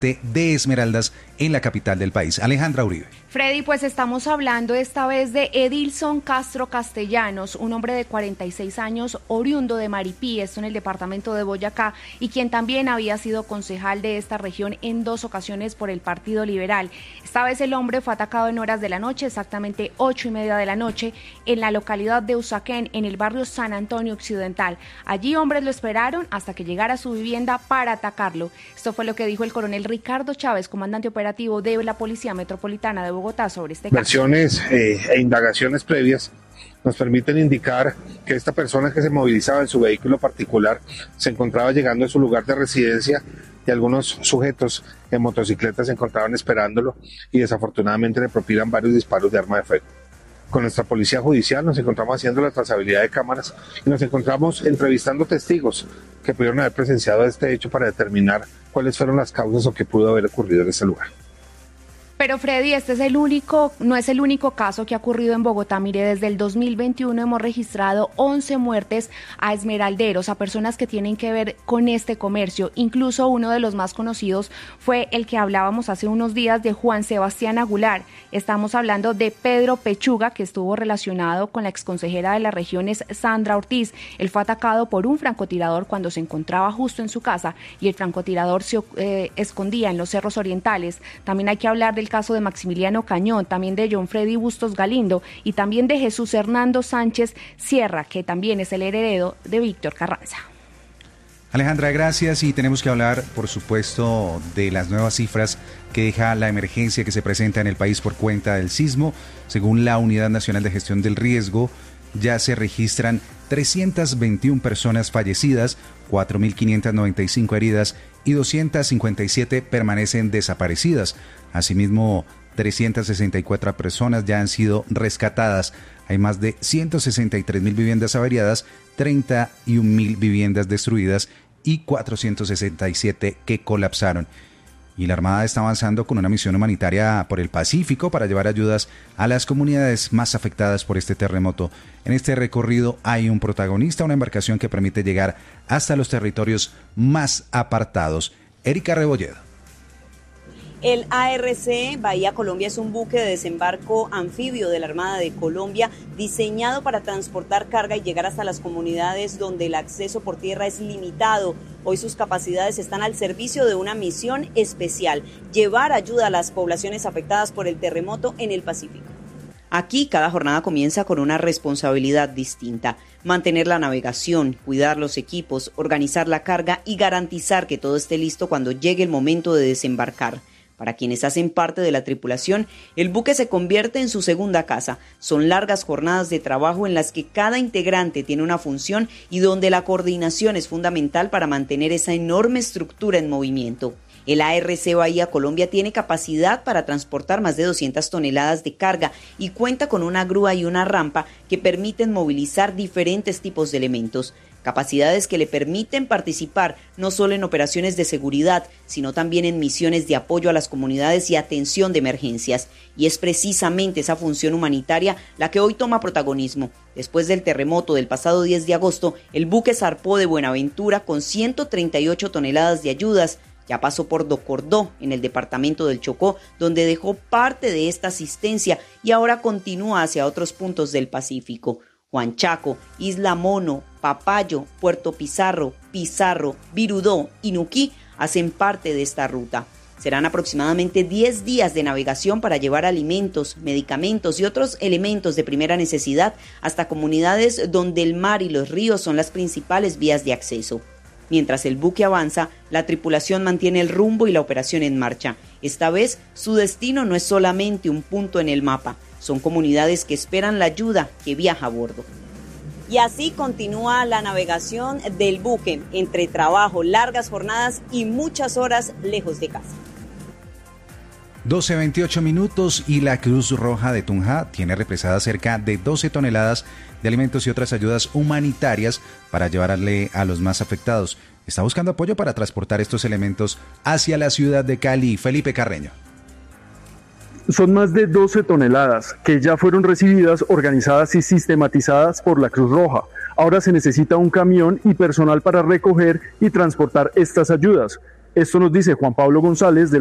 de Esmeraldas en la capital del país. Alejandra Uribe. Freddy, pues estamos hablando esta vez de Edilson Castro Castellanos, un hombre de 46 años, oriundo de Maripí, esto en el departamento de Boyacá, y quien también había sido concejal de esta región en 2 ocasiones por el Partido Liberal. Esta vez el hombre fue atacado en horas de la noche, exactamente 8:30 de la noche, en la localidad de Usaquén, en el barrio San Antonio Occidental. Allí hombres lo esperaron hasta que llegara a su vivienda para atacarlo. Esto fue lo que dijo el coronel Ricardo Chávez, comandante operativo de la Policía Metropolitana de Bogotá, sobre este caso. Versiones e indagaciones previas nos permiten indicar que esta persona que se movilizaba en su vehículo particular se encontraba llegando a su lugar de residencia y algunos sujetos en motocicletas se encontraban esperándolo y desafortunadamente le propinan varios disparos de arma de fuego. Con nuestra policía judicial nos encontramos haciendo la trazabilidad de cámaras y nos encontramos entrevistando testigos que pudieron haber presenciado este hecho para determinar cuáles fueron las causas o qué pudo haber ocurrido en ese lugar. Pero Freddy, no es el único caso que ha ocurrido en Bogotá. Mire, desde el 2021 hemos registrado 11 muertes a esmeralderos, a personas que tienen que ver con este comercio. Incluso uno de los más conocidos fue el que hablábamos hace unos días de Juan Sebastián Aguilar. Estamos hablando de Pedro Pechuga, que estuvo relacionado con la exconsejera de las regiones, Sandra Ortiz. Él fue atacado por un francotirador cuando se encontraba justo en su casa y el francotirador se escondía en los cerros orientales. También hay que hablar del caso de Maximiliano Cañón, también de John Freddy Bustos Galindo y también de Jesús Hernando Sánchez Sierra, que también es el heredero de Víctor Carranza. Alejandra, gracias. Y tenemos que hablar, por supuesto, de las nuevas cifras que deja la emergencia que se presenta en el país por cuenta del sismo. Según la Unidad Nacional de Gestión del Riesgo, ya se registran 321 personas fallecidas, 4.595 heridas y 257 permanecen desaparecidas. Asimismo, 364 personas ya han sido rescatadas. Hay más de 163.000 viviendas averiadas, 31.000 viviendas destruidas y 467 que colapsaron. Y la Armada está avanzando con una misión humanitaria por el Pacífico para llevar ayudas a las comunidades más afectadas por este terremoto. En este recorrido hay un protagonista, una embarcación que permite llegar hasta los territorios más apartados. Erika Rebolledo. El ARC Bahía Colombia es un buque de desembarco anfibio de la Armada de Colombia diseñado para transportar carga y llegar hasta las comunidades donde el acceso por tierra es limitado. Hoy sus capacidades están al servicio de una misión especial: llevar ayuda a las poblaciones afectadas por el terremoto en el Pacífico. Aquí cada jornada comienza con una responsabilidad distinta: mantener la navegación, cuidar los equipos, organizar la carga y garantizar que todo esté listo cuando llegue el momento de desembarcar. Para quienes hacen parte de la tripulación, el buque se convierte en su segunda casa. Son largas jornadas de trabajo en las que cada integrante tiene una función y donde la coordinación es fundamental para mantener esa enorme estructura en movimiento. El ARC Bahía Colombia tiene capacidad para transportar más de 200 toneladas de carga y cuenta con una grúa y una rampa que permiten movilizar diferentes tipos de elementos. Capacidades que le permiten participar no solo en operaciones de seguridad, sino también en misiones de apoyo a las comunidades y atención de emergencias. Y es precisamente esa función humanitaria la que hoy toma protagonismo. Después del terremoto del pasado 10 de agosto, el buque zarpó de Buenaventura con 138 toneladas de ayudas. Ya pasó por Docordó, en el departamento del Chocó, donde dejó parte de esta asistencia y ahora continúa hacia otros puntos del Pacífico. Huanchaco, Isla Mono, Papayo, Puerto Pizarro, Virudó y Nuquí hacen parte de esta ruta. Serán aproximadamente 10 días de navegación para llevar alimentos, medicamentos y otros elementos de primera necesidad hasta comunidades donde el mar y los ríos son las principales vías de acceso. Mientras el buque avanza, la tripulación mantiene el rumbo y la operación en marcha. Esta vez, su destino no es solamente un punto en el mapa, son comunidades que esperan la ayuda que viaja a bordo. Y así continúa la navegación del buque, entre trabajo, largas jornadas y muchas horas lejos de casa. 12:28 minutos y la Cruz Roja de Tunja tiene represadas cerca de 12 toneladas de alimentos y otras ayudas humanitarias para llevarle a los más afectados. Está buscando apoyo para transportar estos elementos hacia la ciudad de Cali. Felipe Carreño. Son más de 12 toneladas que ya fueron recibidas, organizadas y sistematizadas por la Cruz Roja. Ahora se necesita un camión y personal para recoger y transportar estas ayudas. Esto nos dice Juan Pablo González de